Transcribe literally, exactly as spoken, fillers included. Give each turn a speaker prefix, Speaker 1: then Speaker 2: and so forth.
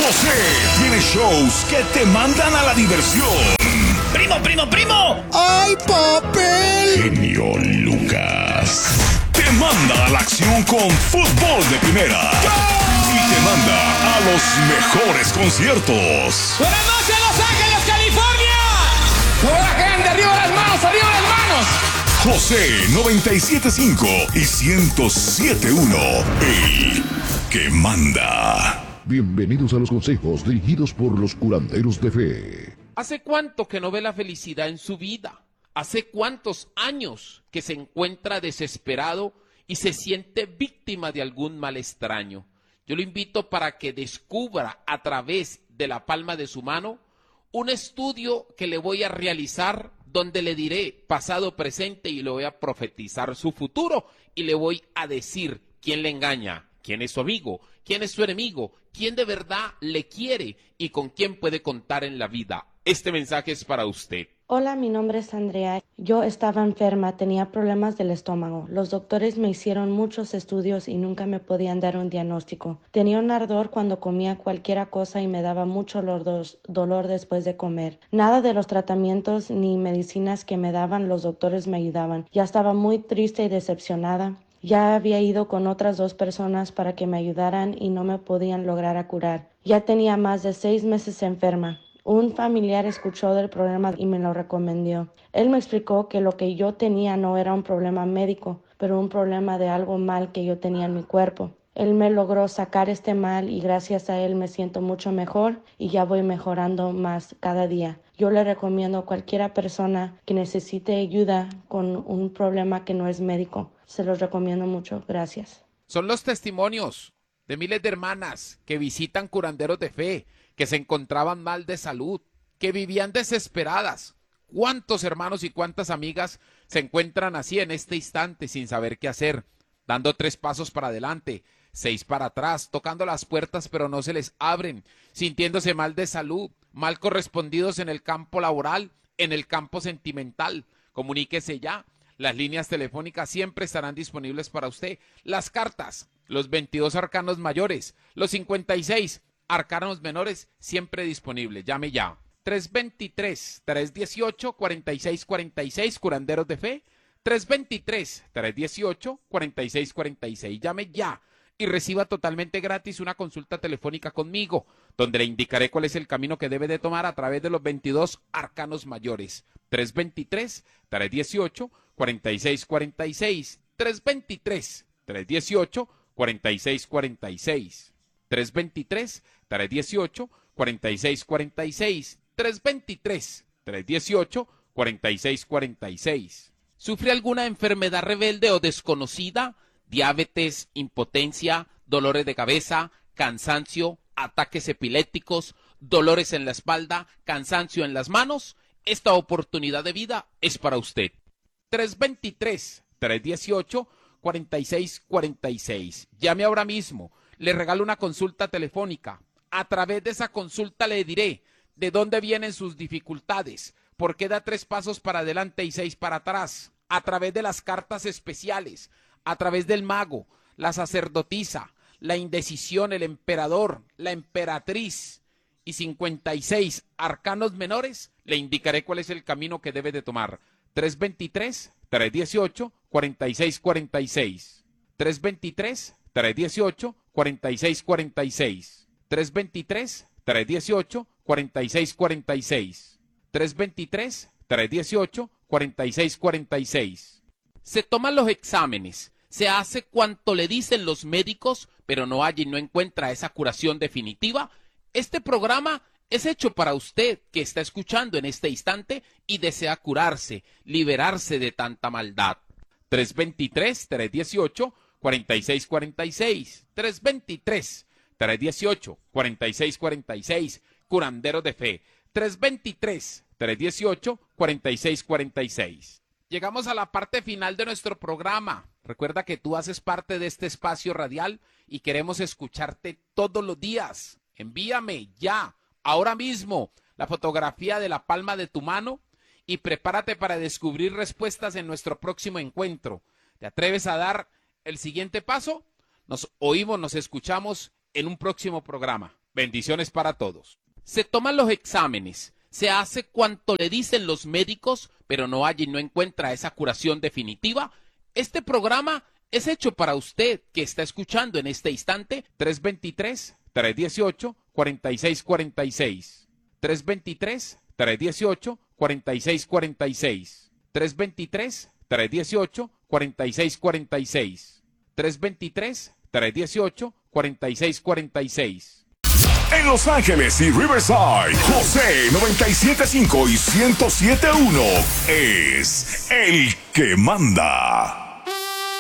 Speaker 1: José tiene shows que te mandan a la diversión.
Speaker 2: ¡Primo, primo, primo!
Speaker 3: ¡Ay, papel!
Speaker 1: Genio Lucas te manda a la acción con fútbol de primera. ¡Gol! Y te manda a los mejores conciertos.
Speaker 2: ¡Buenas noches, Los Ángeles, California! ¡Hola, gente! ¡Arriba las manos, arriba las manos!
Speaker 1: José noventa y siete punto cinco y ciento siete punto uno. El que manda.
Speaker 4: Bienvenidos a los consejos dirigidos por los curanderos de fe.
Speaker 5: ¿Hace cuánto que no ve la felicidad en su vida? ¿Hace cuántos años que se encuentra desesperado y se siente víctima de algún mal extraño? Yo lo invito para que descubra a través de la palma de su mano un estudio que le voy a realizar donde le diré pasado, presente y le voy a profetizar su futuro y le voy a decir quién le engaña, quién es su amigo, quién es su enemigo, quién de verdad le quiere y con quién puede contar en la vida. Este mensaje es para usted.
Speaker 6: Hola, mi nombre es Andrea. Yo estaba enferma, tenía problemas del estómago. Los doctores me hicieron muchos estudios y nunca me podían dar un diagnóstico. Tenía un ardor cuando comía cualquier cosa y me daba mucho dolor después de comer. Nada de los tratamientos ni medicinas que me daban los doctores me ayudaban. Ya estaba muy triste y decepcionada. Ya había ido con otras dos personas para que me ayudaran y no me podían lograr a curar. Ya tenía más de seis meses enferma. Un familiar escuchó del problema y me lo recomendó. Él me explicó que lo que yo tenía no era un problema médico, pero un problema de algo mal que yo tenía en mi cuerpo. Él me logró sacar este mal y gracias a él me siento mucho mejor y ya voy mejorando más cada día. Yo le recomiendo a cualquier persona que necesite ayuda con un problema que no es médico. Se los recomiendo mucho. Gracias.
Speaker 5: Son los testimonios de miles de hermanas que visitan curanderos de fe, que se encontraban mal de salud, que vivían desesperadas. ¿Cuántos hermanos y cuántas amigas se encuentran así en este instante sin saber qué hacer, dando tres pasos para adelante, seis para atrás, tocando las puertas pero no se les abren, sintiéndose mal de salud, mal correspondidos en el campo laboral, en el campo sentimental? Comuníquese ya. Las líneas telefónicas siempre estarán disponibles para usted. Las cartas, los veintidós arcanos mayores, los cincuenta y seis arcanos menores, siempre disponibles. Llame ya. tres dos tres, tres uno ocho, cuatro seis cuatro seis, curanderos de fe. tres dos tres, tres uno ocho, cuatro seis cuatro seis. Llame ya y reciba totalmente gratis una consulta telefónica conmigo, donde le indicaré cuál es el camino que debe de tomar a través de los veintidós arcanos mayores. tres dos tres, tres uno ocho, cuatro seis cuatro seis. tres dos tres, tres uno ocho, cuatro seis cuatro seis. tres dos tres, tres uno ocho, cuatro seis cuatro seis. tres dos tres, tres uno ocho, cuatro seis cuatro seis. ¿Sufre alguna enfermedad rebelde o desconocida? Diabetes, impotencia, dolores de cabeza, cansancio, ataques epilépticos, dolores en la espalda, cansancio en las manos. Esta oportunidad de vida es para usted. tres dos tres, tres uno ocho, cuatro seis cuatro seis. Llame ahora mismo. Le regalo una consulta telefónica. A través de esa consulta le diré de dónde vienen sus dificultades, por qué da tres pasos para adelante y seis para atrás. A través de las cartas especiales, a través del mago, la sacerdotisa, la indecisión, el emperador, la emperatriz y cincuenta y seis arcanos menores, le indicaré cuál es el camino que debe de tomar. tres dos tres, tres uno ocho, cuatro seis cuatro seis. tres dos tres, tres uno ocho, cuatro seis cuatro seis. tres dos tres, tres uno ocho, cuatro seis cuatro seis. tres dos tres, tres uno ocho, cuatro seis cuatro seis. Se toman los exámenes, se hace cuanto le dicen los médicos, pero no hay y no encuentra esa curación definitiva. Este programa es hecho para usted que está escuchando en este instante y desea curarse, liberarse de tanta maldad. tres dos tres, tres uno ocho, cuatro seis cuatro seis. tres dos tres, tres uno ocho, cuatro seis cuatro seis. Curanderos de fe. tres dos tres, tres uno ocho, cuatro seis cuatro seis. Llegamos a la parte final de nuestro programa. Recuerda que tú haces parte de este espacio radial y queremos escucharte todos los días. Envíame ya, ahora mismo, la fotografía de la palma de tu mano y prepárate para descubrir respuestas en nuestro próximo encuentro. ¿Te atreves a dar el siguiente paso? Nos oímos, nos escuchamos en un próximo programa. Bendiciones para todos. Se toman los exámenes, se hace cuanto le dicen los médicos, pero no hay y no encuentra esa curación definitiva. Este programa es hecho para usted que está escuchando en este instante. Tres dos tres, tres uno ocho, cuatro seis cuatro seis. tres dos tres, tres uno ocho, cuatro seis cuatro seis. tres dos tres, tres uno ocho, cuatro seis cuatro seis. tres dos tres, tres uno ocho, cuatro seis cuatro seis.
Speaker 1: En Los Ángeles y Riverside, José noventa y siete punto cinco y ciento siete punto uno es el que manda.